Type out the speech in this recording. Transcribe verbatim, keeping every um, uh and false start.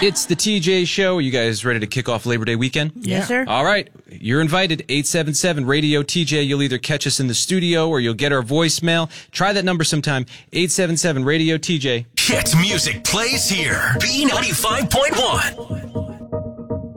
It's the T J Show. Are you guys ready to kick off Labor Day weekend? Yes, sir. All right. You're invited. eight seven seven radio T J. You'll either catch us in the studio or you'll get our voicemail. Try that number sometime. eight seven seven radio T J. Hit music plays here. B ninety-five point one.